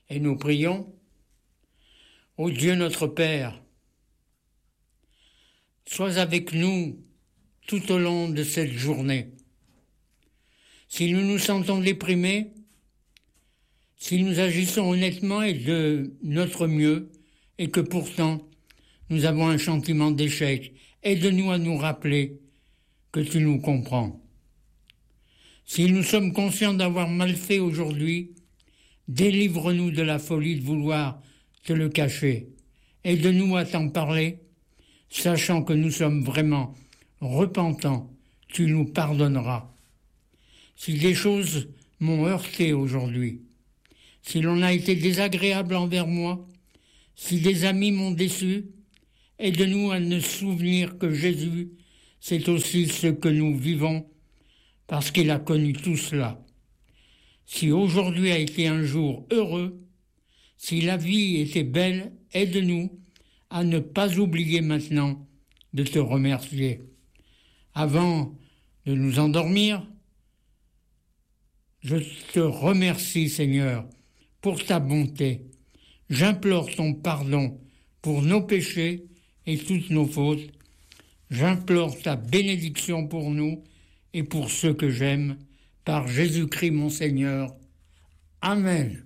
Et nous prions. Ô Dieu notre Père, sois avec nous tout au long de cette journée. Si nous nous sentons déprimés, si nous agissons honnêtement et de notre mieux, et que pourtant nous avons un sentiment d'échec, aide-nous à nous rappeler que tu nous comprends. Si nous sommes conscients d'avoir mal fait aujourd'hui, délivre-nous de la folie de vouloir te le cacher. Aide-nous à t'en parler, sachant que nous sommes vraiment repentants, tu nous pardonneras. Si des choses m'ont heurté aujourd'hui, si l'on a été désagréable envers moi, si des amis m'ont déçu, aide-nous à nous souvenir que Jésus, c'est aussi ce que nous vivons, parce qu'il a connu tout cela. Si aujourd'hui a été un jour heureux, si la vie était belle, aide-nous à ne pas oublier maintenant de te remercier. Avant de nous endormir, je te remercie, Seigneur, pour ta bonté. J'implore ton pardon pour nos péchés et toutes nos fautes. J'implore ta bénédiction pour nous et pour ceux que j'aime, par Jésus-Christ mon Seigneur. Amen.